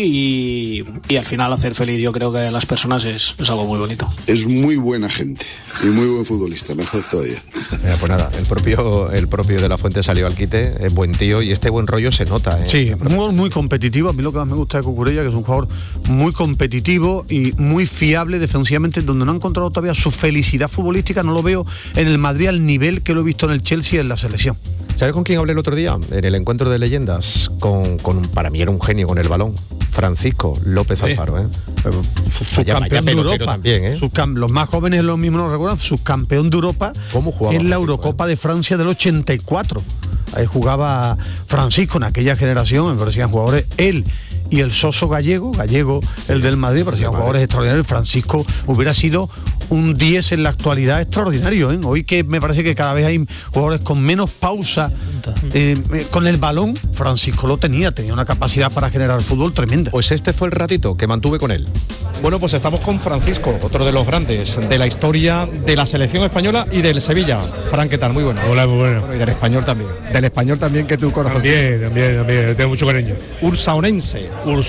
así y al final hacer feliz, yo creo que a las personas es algo muy bonito.
Es muy buena gente y muy buen futbolista, mejor todavía.
Pues nada, el propio de la Fuente salió al quite, es buen tío y este buen rollo se nota.
Sí, un jugador muy competitivo. A mí lo que más me gusta de Cucurella, que es un jugador muy competitivo y muy fiable defensivamente, donde no ha encontrado todavía su felicidad futbolística. No lo veo en el Madrid al nivel que lo he visto en el Chelsea en la selección.
¿Sabes con quién hablé el otro día? En el encuentro de leyendas, para mí era un genio con el balón, Francisco López Alfaro,
subcampeón de Europa
también,
los más jóvenes los mismos no recuerdan, subcampeón de Europa en la Eurocopa de Francia del 84. Ahí jugaba Francisco en aquella generación, me parecían jugadores, él y el Soso Gallego, el del Madrid, parecían jugadores extraordinarios. Francisco hubiera sido un 10 en la actualidad extraordinario, ¿eh? Hoy que me parece que cada vez hay jugadores con menos pausa
punta.
Con el balón, Francisco lo tenía una capacidad para generar fútbol tremenda.
Pues este fue el ratito que mantuve con él.
Bueno, pues estamos con Francisco, otro de los grandes de la historia de la selección española y del Sevilla. Fran, ¿qué tal? Muy bueno.
Hola, muy bueno.
Y del español también. Del español también, que tú conoces.
También, tengo mucho cariño.
Ursaonense.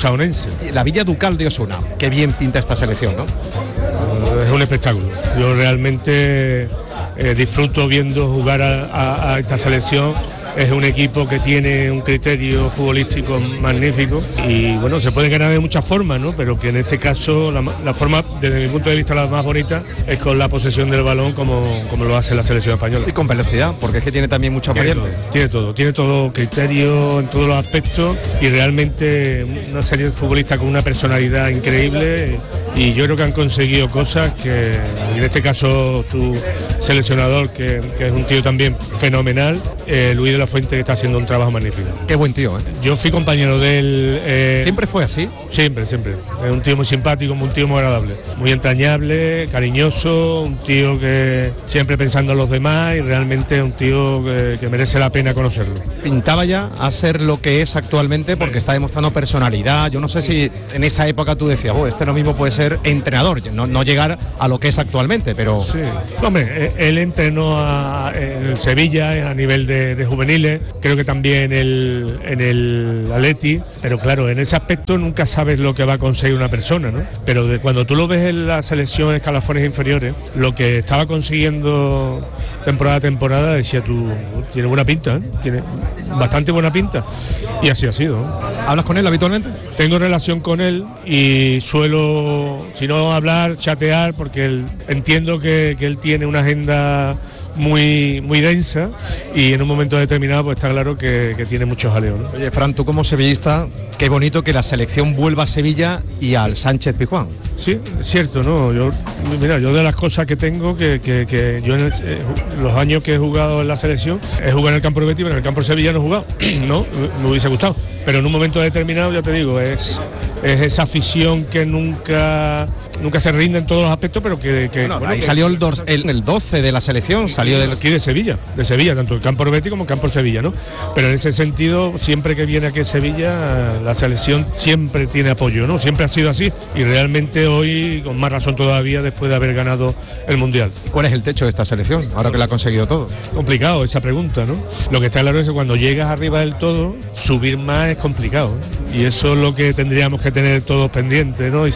La Villa Ducal de Osuna. Qué bien pinta esta selección, ¿no?
Es un espectáculo. Yo realmente disfruto viendo jugar a esta selección. Es un equipo que tiene un criterio futbolístico magnífico y bueno, se puede ganar de muchas formas, ¿no? Pero que en este caso la forma, desde mi punto de vista, la más bonita es con la posesión del balón como lo hace la selección española.
Y con velocidad, porque es que tiene también muchas variantes.
Tiene todo criterio en todos los aspectos y realmente una serie de futbolistas con una personalidad increíble y yo creo que han conseguido cosas que en este caso su seleccionador, que es un tío también fenomenal, Luis de la Fuente, que está haciendo un trabajo magnífico.
Qué buen tío, ¿eh?
Yo fui compañero de él.
¿Siempre fue así?
Siempre. Es un tío muy simpático, un tío muy agradable. Muy entrañable, cariñoso, un tío que siempre pensando en los demás y realmente un tío que merece la pena conocerlo.
Pintaba ya a ser lo que es actualmente porque está demostrando personalidad. Yo no sé si en esa época tú decías, este lo mismo puede ser entrenador, no llegar a lo que es actualmente, pero...
Sí. Hombre, él entrenó en el Sevilla a nivel de juveniles, creo que también en el Atleti, pero claro, en ese aspecto nunca sabes lo que va a conseguir una persona, ¿no? Pero cuando tú lo ves en la selección en escalafones inferiores, lo que estaba consiguiendo temporada a temporada, decía tú, tiene buena pinta, ¿eh? Tiene bastante buena pinta, y así ha sido, ¿no?
¿Hablas con él habitualmente?
Tengo relación con él y suelo, si no hablar, chatear, porque entiendo que él tiene una agenda muy densa y en un momento determinado pues está claro que tiene muchos jaleos, ¿no?
Oye, Fran, tú como sevillista, qué bonito que la selección vuelva a Sevilla y al Sánchez Pizjuán.
Sí, es cierto, ¿no? Yo de las cosas que tengo, que yo en los años que he jugado en la selección, he jugado en el campo de Betis, pero en el campo de Sevilla no he jugado, ¿no? Me hubiese gustado, pero en un momento determinado, ya te digo, es esa afición que nunca se rinde en todos los aspectos, pero que
bueno, ahí salió el 12 de la selección, salió
aquí de Sevilla, tanto el campo de Betis como el campo de Sevilla, ¿no? Pero en ese sentido, siempre que viene aquí a Sevilla, la selección siempre tiene apoyo, ¿no? Siempre ha sido así y realmente hoy, con más razón todavía, después de haber ganado el Mundial.
¿Cuál es el techo de esta selección, ahora que la ha conseguido todo?
Complicado esa pregunta, ¿no? Lo que está claro es que cuando llegas arriba del todo, subir más es complicado, ¿no? Y eso es lo que tendríamos que tener todos pendientes, ¿no?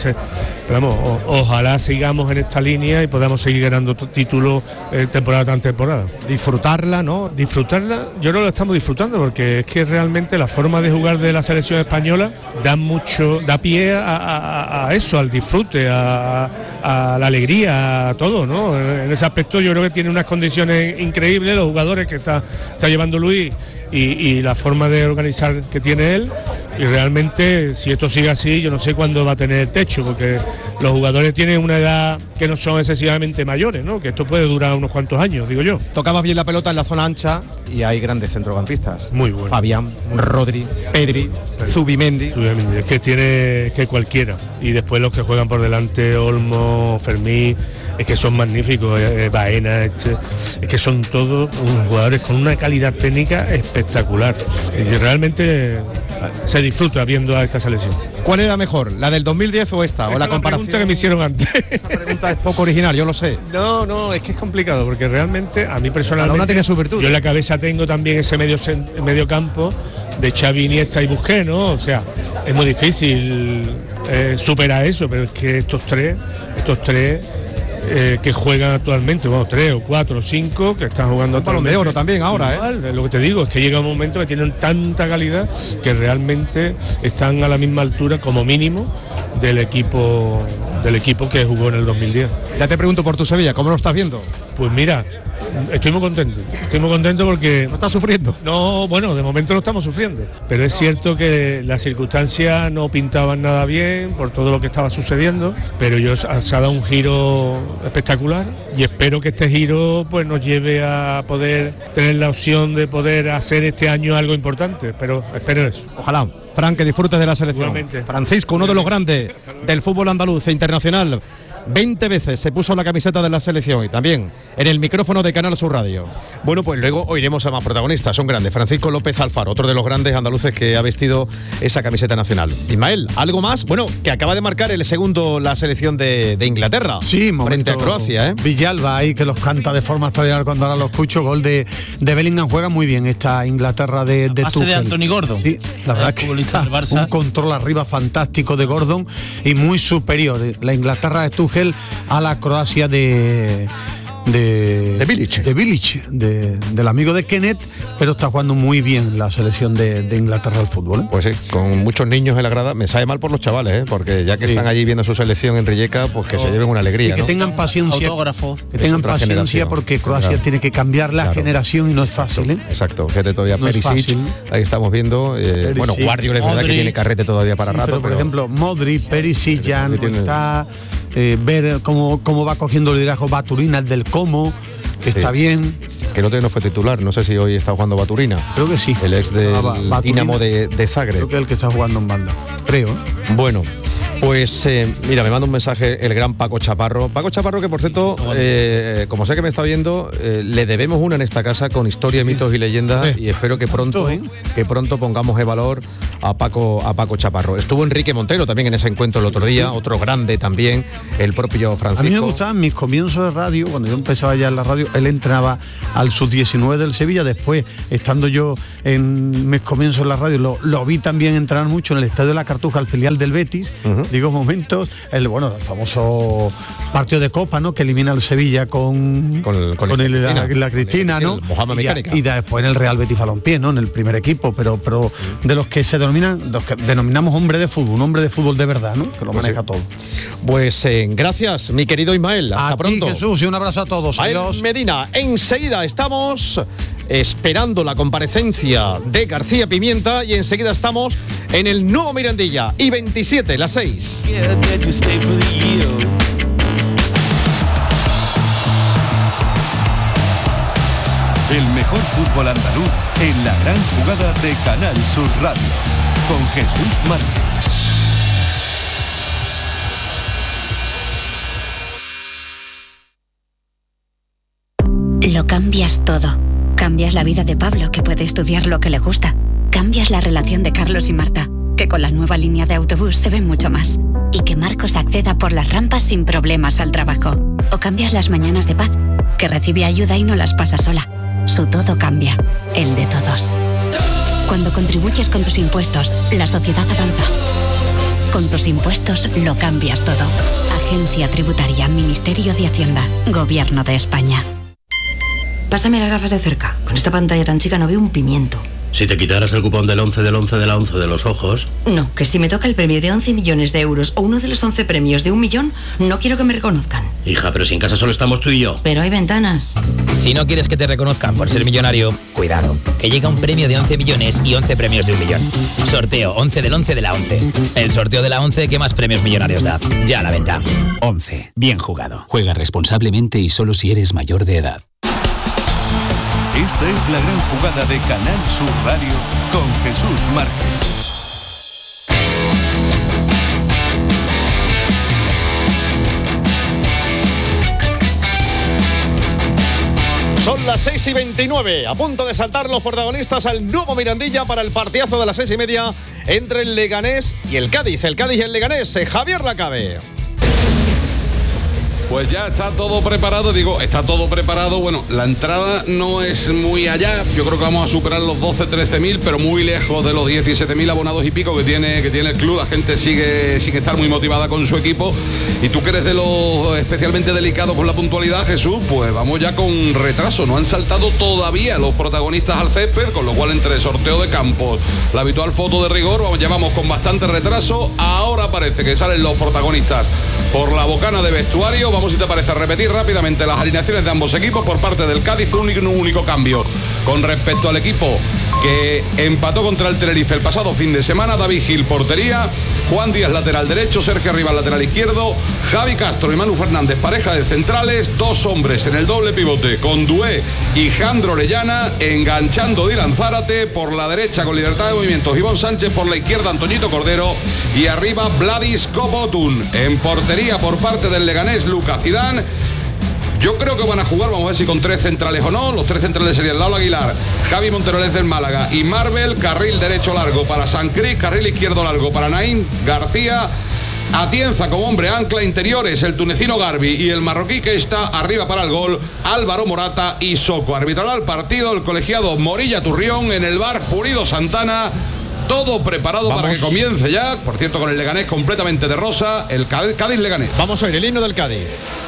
Ojalá sigamos en esta línea y podamos seguir ganando títulos temporada tras temporada.
Disfrutarla, ¿no?
Disfrutarla, yo no lo estamos disfrutando porque es que realmente la forma de jugar de la selección española da pie a eso, al disfrute, a la alegría, a todo, ¿no? En ese aspecto yo creo que tiene unas condiciones increíbles los jugadores que está llevando Luis y la forma de organizar que tiene él. Y realmente, si esto sigue así, yo no sé cuándo va a tener techo, porque los jugadores tienen una edad que no son excesivamente mayores, ¿no? Que esto puede durar unos cuantos años, digo yo.
Tocabas bien la pelota en la zona ancha y hay grandes centrocampistas.
Muy bueno.
Fabián, Rodri, Pedri, Zubimendi.
Es que tiene cualquiera. Y después los que juegan por delante, Olmo, Fermín, es que son magníficos, Baena, es que son todos jugadores con una calidad técnica espectacular. Y realmente se disfruta viendo a esta selección.
¿Cuál era mejor, la del 2010 o esta?
Esa
o la
comparación pregunta que me hicieron antes.
Esa pregunta es poco original, yo lo sé.
No, es que es complicado, porque realmente a mí personalmente,
cada una tiene su virtud.
Yo en la cabeza tengo también ese medio campo de Xavi, Iniesta y Busquets, ¿no? O sea, es muy difícil superar eso, pero es que estos tres que juegan actualmente, 3 o 4 o 5 que están jugando
actualmente. Balón de oro también ahora,
igual, lo que te digo es que llega un momento que tienen tanta calidad que realmente están a la misma altura como mínimo del equipo que jugó en el 2010.
Ya te pregunto por tu Sevilla, ¿cómo lo estás viendo?
Pues mira, estoy muy contento porque...
¿No estás sufriendo?
No, bueno, de momento no estamos sufriendo, pero es cierto que las circunstancias no pintaban nada bien por todo lo que estaba sucediendo, pero se ha dado un giro espectacular y espero que este giro pues nos lleve a poder tener la opción de poder hacer este año algo importante, pero espero eso.
Ojalá. Fran, que disfrutes de la selección.
Igualmente.
Francisco, uno de los grandes del fútbol andaluz e internacional.
20 veces se puso la camiseta de la selección y también en el micrófono de Canal Sur Radio. Bueno, pues luego oiremos a más protagonistas, son grandes. Francisco López Alfaro, otro de los grandes andaluces que ha vestido esa camiseta nacional. Ismael, ¿algo más? Bueno, que acaba de marcar el segundo la selección de Inglaterra.
Sí,
frente a Croacia,
Villalba ahí que los canta de forma extraordinaria cuando ahora lo escucho. Gol de Bellingham, juega muy bien esta Inglaterra de
Tuchel. De Anthony Gordon.
Sí, la verdad que un control arriba fantástico de Gordon y muy superior la Inglaterra de Tuchel a la Croacia de Bilic, del amigo de Kenneth, pero está jugando muy bien la selección de Inglaterra al fútbol.
Pues sí, con muchos niños en la grada. Me sabe mal por los chavales, porque ya que están allí viendo su selección en Rijeka, pues que se lleven una alegría.
Y que tengan paciencia.
Autógrafo.
Que tengan paciencia porque Croacia tiene que cambiar la generación y no es fácil.
Exacto, fíjate todavía no Perisic, ahí estamos viendo. Bueno, Guardiola es verdad que tiene carrete todavía para rato.
Pero por ejemplo, Modric, Perisic ya no está. Ver cómo va cogiendo el liderazgo Baturina, el del Como, que está bien.
Que el otro no fue titular, no sé si hoy está jugando Baturina.
Creo que sí.
El ex del Dinamo de Zagreb.
Creo que es el que está jugando en banda, creo.
Bueno, pues mira, me manda un mensaje el gran Paco Chaparro. Paco Chaparro, que por cierto, como sé que me está viendo, le debemos una en esta casa con historia, mitos y leyendas, y espero que pronto pongamos en valor a Paco Chaparro. Estuvo Enrique Montero también en ese encuentro el otro día, otro grande también, el propio Francisco.
A mí me gustaban mis comienzos de radio, cuando yo empezaba ya en la radio, él entraba al sub-19 del Sevilla, después, estando yo en mis comienzos en la radio, lo vi también entrar mucho en el Estadio de la Cartuja, al filial del Betis. Digo momentos, el famoso partido de Copa, ¿no? Que elimina al Sevilla con la Cristina, ¿no? Y después en el Real Betis Balompié, ¿no? En el primer equipo, pero de los que denominamos hombre de fútbol, un hombre de fútbol de verdad, ¿no? Que lo maneja todo.
Pues gracias, mi querido Ismael. Hasta pronto.
Jesús, y un abrazo a todos.
Adiós. Medina, enseguida estamos esperando la comparecencia de García Pimienta y enseguida estamos en el nuevo Mirandilla y 27, las 6.
El mejor fútbol andaluz en la gran jugada de Canal Sur Radio con Jesús Márquez.
Lo cambias todo. Cambias la vida de Pablo, que puede estudiar lo que le gusta. Cambias la relación de Carlos y Marta, que con la nueva línea de autobús se ven mucho más. Y que Marcos acceda por las rampas sin problemas al trabajo. O cambias las mañanas de Paz, que recibe ayuda y no las pasa sola. Su todo cambia, el de todos. Cuando contribuyes con tus impuestos, la sociedad avanza. Con tus impuestos lo cambias todo. Agencia Tributaria, Ministerio de Hacienda, Gobierno de España.
Pásame las gafas de cerca. Con esta pantalla tan chica no veo un pimiento.
Si te quitaras el cupón del 11 del 11 de la 11 de los ojos...
No, que si me toca el premio de 11 millones de euros o uno de los 11 premios de 1 millón, no quiero que me reconozcan.
Hija, pero si en casa solo estamos tú y yo.
Pero hay ventanas.
Si no quieres que te reconozcan por ser millonario, cuidado, que llega un premio de 11 millones y 11 premios de 1 millón. Sorteo 11 del 11 de la 11. El sorteo de la 11 que más premios millonarios da. Ya a la venta. 11. Bien jugado. Juega responsablemente y solo si eres mayor de edad.
Esta es la gran jugada de Canal Sur Radio con Jesús Márquez.
Son las 6:29, a punto de saltar los protagonistas al nuevo Mirandilla para el partidazo de las 6:30 entre el Leganés y el Cádiz. El Cádiz y el Leganés, Javier Lacabe.
Pues ya está todo preparado, está todo preparado. Bueno, la entrada no es muy allá, yo creo que vamos a superar los 12-13.000, pero muy lejos de los 17.000 abonados y pico que tiene el club. La gente sigue sin estar muy motivada con su equipo. Y tú que eres de los especialmente delicado con la puntualidad, Jesús, pues vamos ya con retraso. No han saltado todavía los protagonistas al césped, con lo cual entre sorteo de campos, la habitual foto de rigor, ya vamos con bastante retraso. Ahora parece que salen los protagonistas por la bocana de vestuario. Vamos, si te parece, a repetir rápidamente las alineaciones de ambos equipos por parte del Cádiz. Un único cambio con respecto al equipo que empató contra el Tenerife el pasado fin de semana. David Gil, portería. Juan Díaz, lateral derecho. Sergio Arribas, lateral izquierdo. Javi Castro y Manu Fernández, pareja de centrales. Dos hombres en el doble pivote con Dué y Jandro Orellana, enganchando Dylan Zárate por la derecha con libertad de movimientos. Ivón Sánchez por la izquierda, Antoñito Cordero, y arriba Vladis Kobotun. En portería por parte del Leganés, Lucas Zidane. Yo creo que van a jugar, vamos a ver si con 3 centrales o no. Los 3 centrales serían Lalo Aguilar, Javi Monteroles del Málaga y Marvel. Carril derecho largo para San Cris, carril izquierdo largo para Naín García. Atienza como hombre ancla, interiores el tunecino Garbi y el marroquí que está arriba para el gol, Álvaro Morata y Soco. Arbitrará el partido el colegiado Morilla Turrión, en el bar Pulido Santana. Todo preparado para que comience ya. Por cierto, con el Leganés completamente de rosa, el Cádiz Leganés.
Vamos a oír el himno del Cádiz.